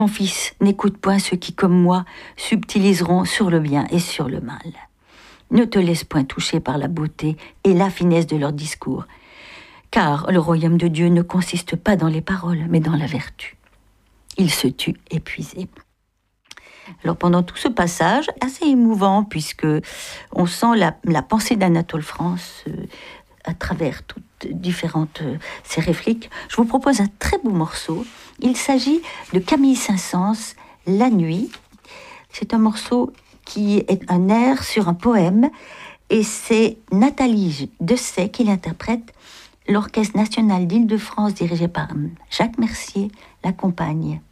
Mon fils, n'écoute point ceux qui, comme moi, subtiliseront sur le bien et sur le mal. Ne te laisse point toucher par la beauté et la finesse de leur discours, car le royaume de Dieu ne consiste pas dans les paroles, mais dans la vertu. Il se tut épuisé. Alors pendant tout ce passage, assez émouvant, puisque on sent la pensée d'Anatole France à travers toutes différentes ces réflexions, je vous propose un très beau morceau. Il s'agit de Camille Saint-Saëns, La Nuit. C'est un morceau qui est un air sur un poème, et c'est Nathalie Dessay qui l'interprète. L'Orchestre national d'Île-de-France, dirigé par Jacques Mercier, l'accompagne.